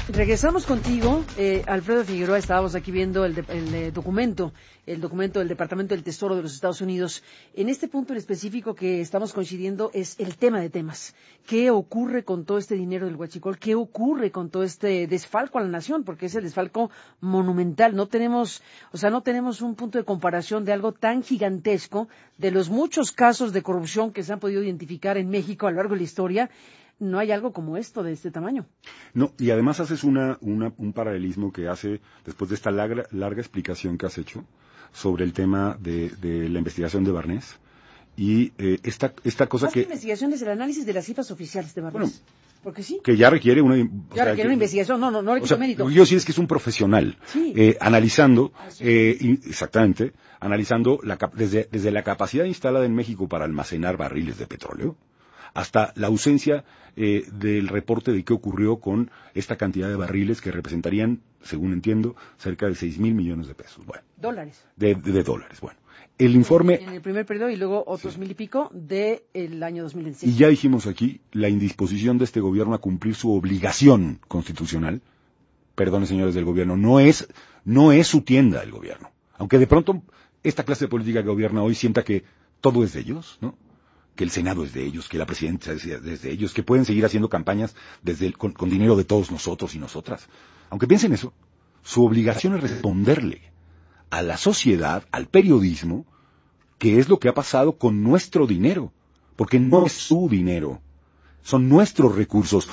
Regresamos contigo, Alfredo Figueroa. Estábamos aquí viendo el documento del Departamento del Tesoro de los Estados Unidos. En este punto en específico que estamos coincidiendo es el tema de temas. ¿Qué ocurre con todo este dinero del huachicol? ¿Qué ocurre con todo este desfalco a la nación? Porque es el desfalco monumental. No tenemos un punto de comparación de algo tan gigantesco, de los muchos casos de corrupción que se han podido identificar en México a lo largo de la historia. No hay algo como esto de este tamaño. No, y además haces un paralelismo que hace, después de esta larga explicación que has hecho sobre el tema de la investigación de Barnés, y esta cosa que... investigación es el análisis de las cifras oficiales de Barnés. Bueno, porque sí. que ya requiere una... Requiere una investigación, no le quito mérito. Lo que yo sí es que es un profesional, sí. Analizando, exactamente, analizando desde la capacidad instalada en México para almacenar barriles de petróleo, hasta la ausencia del reporte de qué ocurrió con esta cantidad de barriles que representarían, según entiendo, cerca de 6,000 millones de pesos. Bueno. Dólares. De dólares, bueno. El informe... En el primer periodo y luego otros 1,000 y pico del año 2016. Y ya dijimos aquí la indisposición de este gobierno a cumplir su obligación constitucional. Perdone, señores del gobierno, no es su tienda el gobierno. Aunque de pronto esta clase de política que gobierna hoy sienta que todo es de ellos, ¿no? Que el Senado es de ellos, que la presidencia es de ellos, que pueden seguir haciendo campañas con dinero de todos nosotros y nosotras. Aunque piensen eso, su obligación es responderle a la sociedad, al periodismo, qué es lo que ha pasado con nuestro dinero, porque no es su dinero, son nuestros recursos,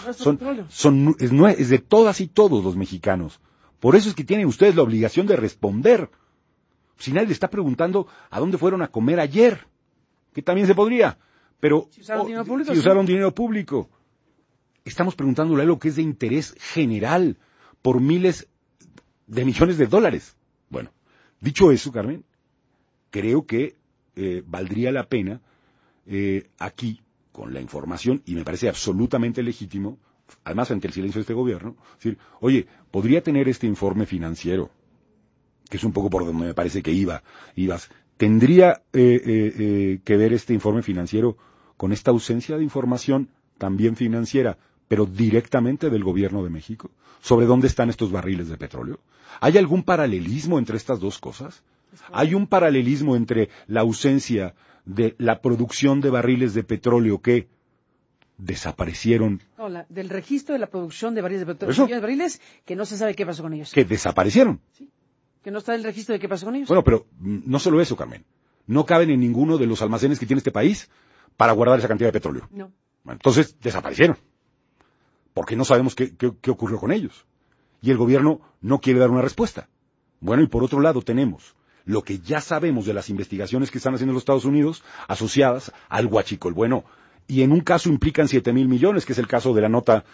es de todas y todos los mexicanos. Por eso es que tienen ustedes la obligación de responder. Si nadie le está preguntando a dónde fueron a comer ayer, que también se podría. Pero si usaron dinero público, usaron dinero público. Estamos preguntándole algo que es de interés general por miles de millones de dólares. Bueno, dicho eso, Carmen, creo que valdría la pena aquí, con la información, y me parece absolutamente legítimo, además ante el silencio de este gobierno, decir, oye, podría tener este informe financiero, que es un poco por donde me parece que ibas, ¿tendría que ver este informe financiero con esta ausencia de información también financiera, pero directamente del gobierno de México, sobre dónde están estos barriles de petróleo? ¿Hay algún paralelismo entre estas dos cosas? ¿Hay un paralelismo entre la ausencia de la producción de barriles de petróleo que desaparecieron? No, del registro de la producción de barriles de petróleo. De barriles que no se sabe qué pasó con ellos. Que desaparecieron. Sí. Que no está el registro de qué pasó con ellos. Bueno, pero no solo eso, Carmen. No caben en ninguno de los almacenes que tiene este país para guardar esa cantidad de petróleo. No. Bueno, entonces desaparecieron. Porque no sabemos qué ocurrió con ellos. Y el gobierno no quiere dar una respuesta. Bueno, y por otro lado tenemos lo que ya sabemos de las investigaciones que están haciendo los Estados Unidos asociadas al huachicol. Bueno, y en un caso implican 7,000 millones, que es el caso de la nota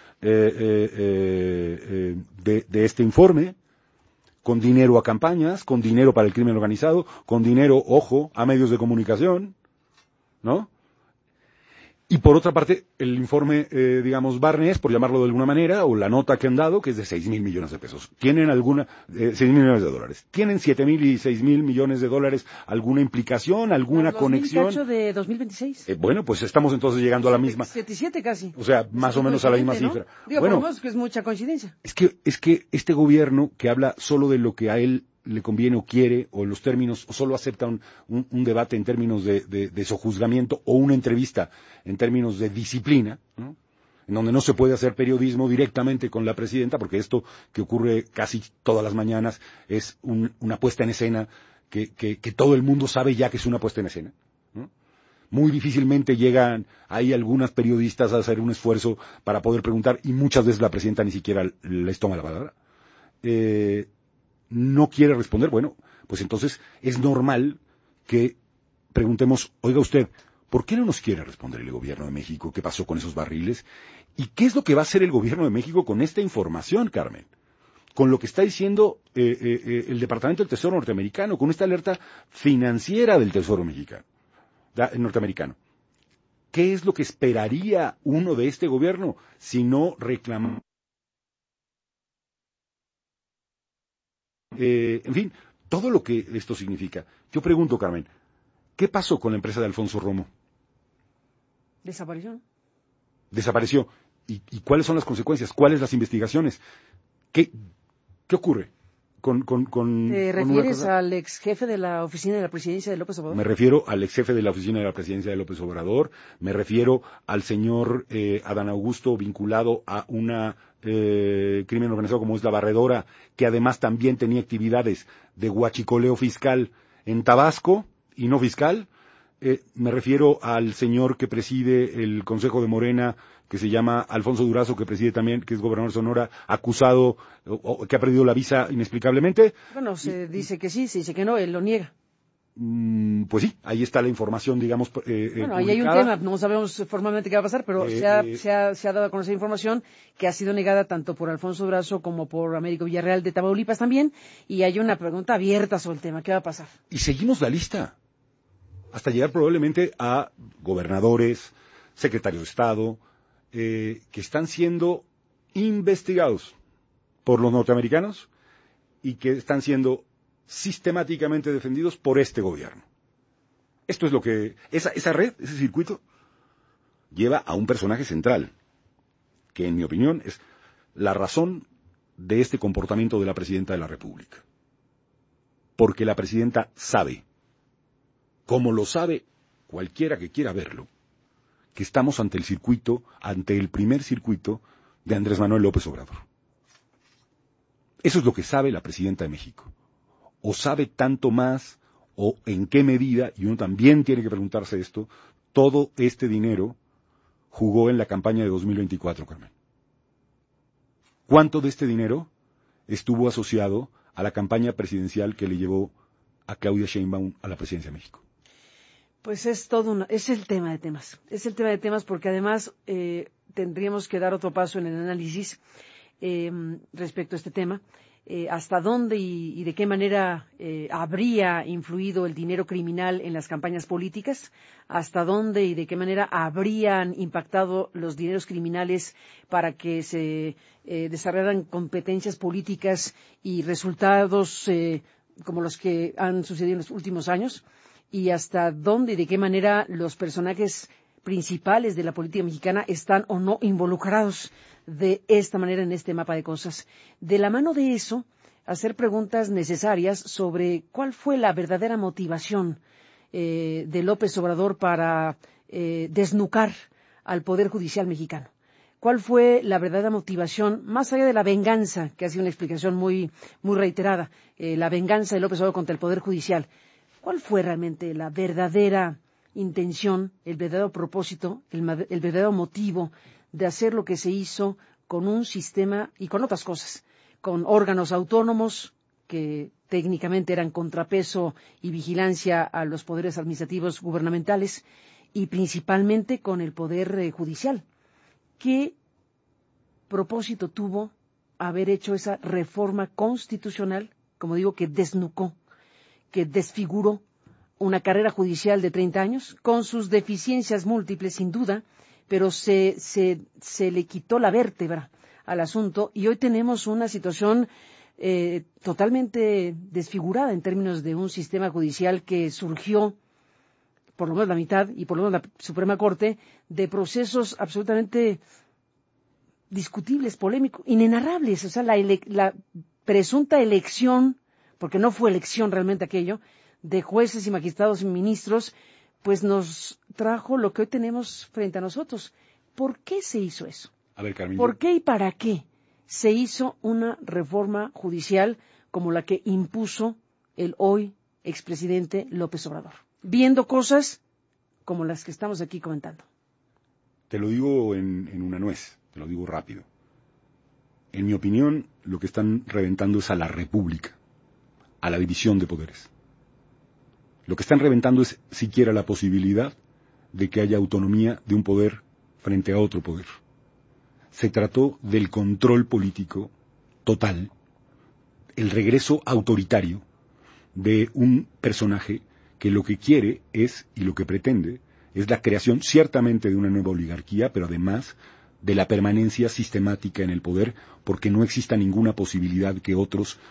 de este informe, con dinero a campañas, con dinero para el crimen organizado, con dinero, ojo, a medios de comunicación, ¿no? Y por otra parte, el informe, Barnés, por llamarlo de alguna manera, o la nota que han dado, que es de 6,000 millones de pesos. ¿Tienen 6,000 millones de dólares? ¿Tienen 7,000 y 6,000 millones de dólares alguna implicación, alguna conexión? ¿El de 2026? Bueno, pues estamos entonces llegando a la misma. 7,7 casi. O sea, más o menos a la misma cifra. Digo, bueno, por lo que es mucha coincidencia. Es que este gobierno que habla solo de lo que a él le conviene o quiere, o los términos, o solo acepta un debate en términos de sojuzgamiento, o una entrevista en términos de disciplina, ¿no? En donde no se puede hacer periodismo directamente con la presidenta, porque esto que ocurre casi todas las mañanas es una puesta en escena que todo el mundo sabe ya que es una puesta en escena, ¿no? Muy difícilmente llegan ahí algunas periodistas a hacer un esfuerzo para poder preguntar, y muchas veces la presidenta ni siquiera les toma la palabra. No quiere responder, bueno, pues entonces es normal que preguntemos, oiga usted, ¿por qué no nos quiere responder el gobierno de México? ¿Qué pasó con esos barriles? ¿Y qué es lo que va a hacer el gobierno de México con esta información, Carmen? Con lo que está diciendo el Departamento del Tesoro norteamericano, con esta alerta financiera del Tesoro norteamericano. ¿Qué es lo que esperaría uno de este gobierno si no reclama? En fin, todo lo que esto significa. Yo pregunto, Carmen, ¿qué pasó con la empresa de Alfonso Romo? Desapareció. Desapareció. ¿Y cuáles son las consecuencias? ¿Cuáles las investigaciones? ¿Qué ocurre? ¿Te refieres al ex jefe de la oficina de la presidencia de López Obrador? Me refiero al ex jefe de la oficina de la presidencia de López Obrador, me refiero al señor Adán Augusto vinculado a una crimen organizado como es la Barredora, que además también tenía actividades de huachicoleo fiscal en Tabasco y no fiscal. Me refiero al señor que preside el Consejo de Morena, que se llama Alfonso Durazo, que preside también, que es gobernador de Sonora, acusado, que ha perdido la visa inexplicablemente. Bueno, se dice que sí, se dice que no, él lo niega. Pues sí, ahí está la información, digamos, bueno, ahí hay un tema, no sabemos formalmente qué va a pasar, pero se ha dado a conocer información que ha sido negada tanto por Alfonso Durazo como por Américo Villarreal de Tamaulipas también, y hay una pregunta abierta sobre el tema, ¿qué va a pasar? Y seguimos la lista, hasta llegar probablemente a gobernadores, secretarios de Estado, que están siendo investigados por los norteamericanos y que están siendo sistemáticamente defendidos por este gobierno. Esto es lo que... Esa red, ese circuito, lleva a un personaje central, que en mi opinión es la razón de este comportamiento de la Presidenta de la República. Porque la Presidenta sabe, como lo sabe cualquiera que quiera verlo, que estamos ante el primer circuito de Andrés Manuel López Obrador. Eso es lo que sabe la Presidenta de México. O sabe tanto más, o en qué medida, y uno también tiene que preguntarse esto, todo este dinero jugó en la campaña de 2024, Carmen. ¿Cuánto de este dinero estuvo asociado a la campaña presidencial que le llevó a Claudia Sheinbaum a la presidencia de México? Pues es el tema de temas. Es el tema de temas porque además tendríamos que dar otro paso en el análisis respecto a este tema. Hasta dónde y de qué manera habría influido el dinero criminal en las campañas políticas, hasta dónde y de qué manera habrían impactado los dineros criminales para que se desarrollaran competencias políticas y resultados como los que han sucedido en los últimos años, y hasta dónde y de qué manera los personajes principales de la política mexicana están o no involucrados de esta manera en este mapa de cosas. De la mano de eso, hacer preguntas necesarias sobre cuál fue la verdadera motivación de López Obrador para desnucar al Poder Judicial mexicano. ¿Cuál fue la verdadera motivación, más allá de la venganza, que ha sido una explicación muy reiterada, la venganza de López Obrador contra el Poder Judicial? ¿Cuál fue realmente la verdadera intención, el verdadero propósito, el verdadero motivo de hacer lo que se hizo con un sistema y con otras cosas, con órganos autónomos que técnicamente eran contrapeso y vigilancia a los poderes administrativos gubernamentales y principalmente con el poder judicial? ¿Qué propósito tuvo haber hecho esa reforma constitucional, como digo, que desnucó, que desfiguró una carrera judicial de 30 años, con sus deficiencias múltiples, sin duda, pero se le quitó la vértebra al asunto y hoy tenemos una situación totalmente desfigurada en términos de un sistema judicial que surgió, por lo menos la mitad, y por lo menos la Suprema Corte, de procesos absolutamente discutibles, polémicos, inenarrables. O sea, la presunta elección, porque no fue elección realmente aquello, de jueces y magistrados y ministros, pues nos trajo lo que hoy tenemos frente a nosotros. ¿Por qué se hizo eso? A ver, Carmen. ¿Por qué y para qué se hizo una reforma judicial como la que impuso el hoy expresidente López Obrador? Viendo cosas como las que estamos aquí comentando. Te lo digo en una nuez, te lo digo rápido. En mi opinión, lo que están reventando es a la República, a la división de poderes. Lo que están reventando es siquiera la posibilidad de que haya autonomía de un poder frente a otro poder. Se trató del control político total, el regreso autoritario de un personaje que lo que quiere es, y lo que pretende, es la creación ciertamente de una nueva oligarquía, pero además de la permanencia sistemática en el poder, porque no exista ninguna posibilidad que otros